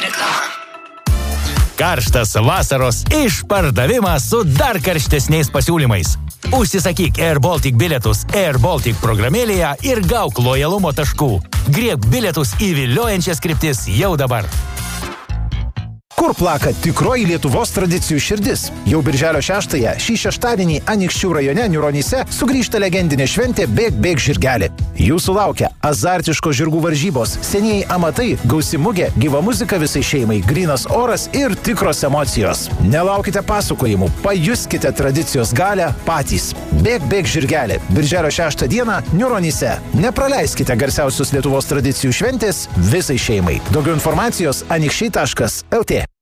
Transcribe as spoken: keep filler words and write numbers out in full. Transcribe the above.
Reklama. Karštas vasaros išpardavimas su dar karštesniais pasiūlymais. Užsisakyk Air Baltic bilietus Air Baltic programėlėje ir gauk lojalumo taškų. Griebk bilietus į viliojančias kryptis jau dabar. Kur plaka tikroji Lietuvos tradicijų širdis? Jau birželio šeštąją šį šeštadienį Anykščių rajone Niūronyse sugrįžta legendinė šventė Bėk bėk žirgelį. Jūsų laukia azartiškos žirgų varžybos, senieji amatai, gausi mugė, gyva muzika visai šeimai, grynas oras ir tikros emocijos. Nelaukite pasakojimų, pajuskite tradicijos galę patys. Bėk bėk žirgelį. Birželio šeštą dieną Niūronyse. Nepraleiskite garsiausios Lietuvos tradicijų šventės visai šeimai. Daugiau informacijos anykščiai taškas el tė.